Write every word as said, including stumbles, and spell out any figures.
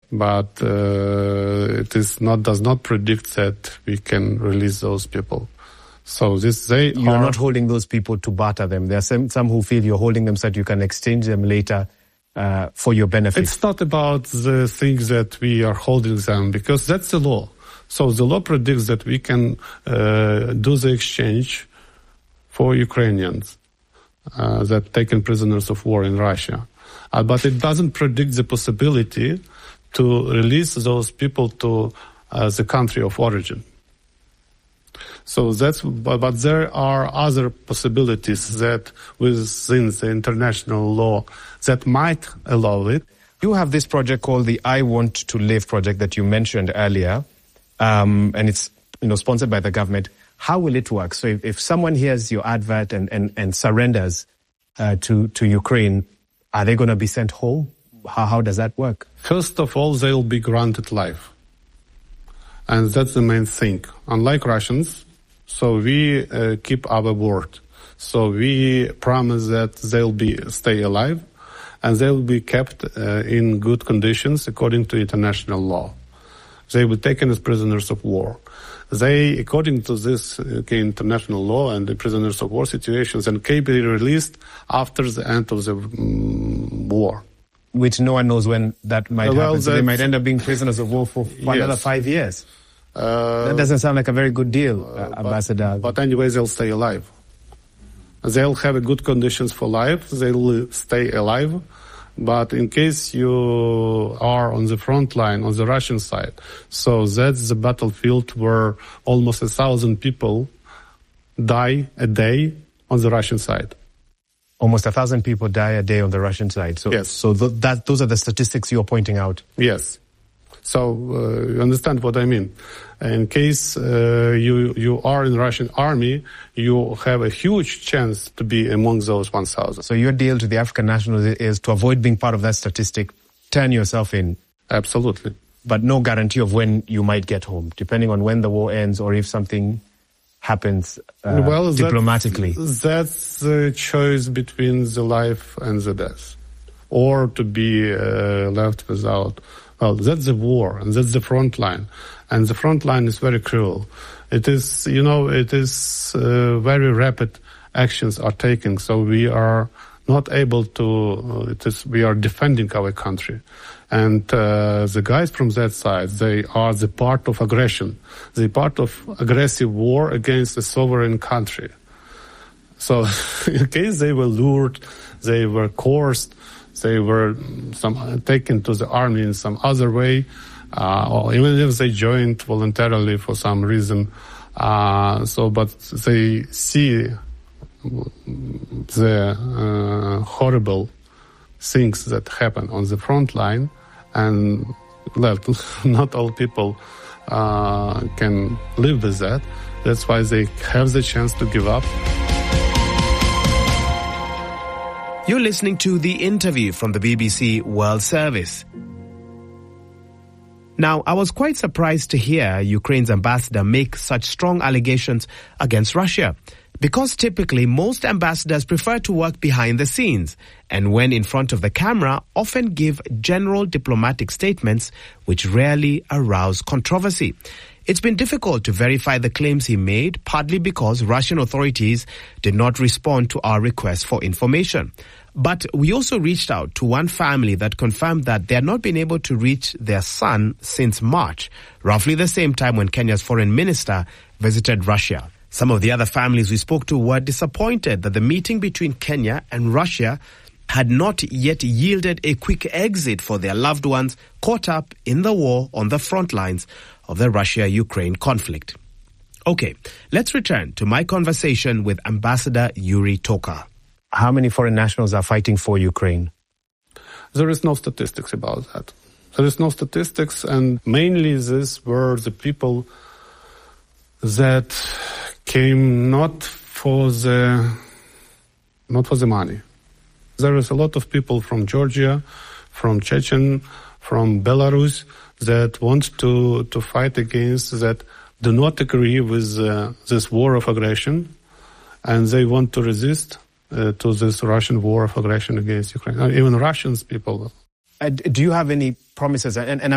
but uh, it is not does not predict that we can release those people. So this they you are, are not holding those people to barter them. There are some some who feel you're holding them so that you can exchange them later uh, for your benefit. It's not about the things that we are holding them, because that's the law. So the law predicts that we can uh, do the exchange for Ukrainians uh, that taken prisoners of war in Russia. Uh, but it doesn't predict the possibility to release those people to uh, the country of origin. So that's, but, but there are other possibilities that within the international law that might allow it. You have this project called the I Want to Live project that you mentioned earlier. Um, and it's, you know, sponsored by the government. How will it work? So if, if someone hears your advert and, and, and surrenders uh, to, to Ukraine, are they going to be sent home? How, how does that work? First of all, they'll be granted life. And that's the main thing. Unlike Russians, so we uh, keep our word. So we promise that they'll be stay alive and they'll be kept uh, in good conditions according to international law. They were taken as prisoners of war. They, according to this okay, international law and the prisoners of war situations, and can be released after the end of the um, war. Which no one knows when that might well, happen. So they might end up being prisoners of war for yes. another five years. Uh, that doesn't sound like a very good deal, uh, but, Ambassador. But anyway, they'll stay alive. They'll have good conditions for life. They'll stay alive. But in case you are on the front line, on the Russian side, so that's the battlefield where almost a thousand people die a day on the Russian side. Almost a thousand people die a day on the Russian side. So, yes. So th- that those are the statistics you're pointing out. Yes. So uh, you understand what I mean. In case uh, you you are in the Russian army, you have a huge chance to be among those one thousand. So your deal to the African nationals is to avoid being part of that statistic, turn yourself in. Absolutely. But no guarantee of when you might get home, depending on when the war ends or if something happens uh, well, diplomatically. That's, that's the choice between the life and the death. Or to be uh, left without... Well, that's the war, and that's the front line. And the front line is very cruel. It is, you know, it is uh, very rapid actions are taken. So we are not able to, uh, it is, we are defending our country. And uh, the guys from that side, they are the part of aggression. They part of aggressive war against a sovereign country. So in case they were lured, they were coerced, they were some, taken to the army in some other way, uh, or even if they joined voluntarily for some reason. Uh, so, but they see the uh, horrible things that happen on the front line, and well, not all people uh, can live with that. That's why they have the chance to give up. You're listening to The Interview from the B B C World Service. Now, I was quite surprised to hear Ukraine's ambassador make such strong allegations against Russia, because typically most ambassadors prefer to work behind the scenes and when in front of the camera often give general diplomatic statements which rarely arouse controversy. It's been difficult to verify the claims he made, partly because Russian authorities did not respond to our request for information. But we also reached out to one family that confirmed that they had not been able to reach their son since March, roughly the same time when Kenya's foreign minister visited Russia. Some of the other families we spoke to were disappointed that the meeting between Kenya and Russia had not yet yielded a quick exit for their loved ones caught up in the war on the front lines of the Russia-Ukraine conflict. Okay, let's return to my conversation with Ambassador Yuri Toka. How many foreign nationals are fighting for Ukraine? There is no statistics about that. There is no statistics, and mainly these were the people that came not for the not for the money. There is a lot of people from Georgia, from Chechen, from Belarus that want to, to fight against, that do not agree with uh, this war of aggression, and they want to resist uh, to this Russian war of aggression against Ukraine. Uh, even Russians people. Uh, do you have any promises? And, and